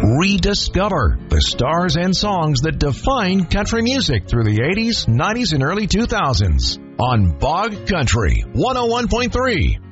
Rediscover the stars and songs that define country music through the 80s, 90s, and early 2000s on Bog Country 101.3.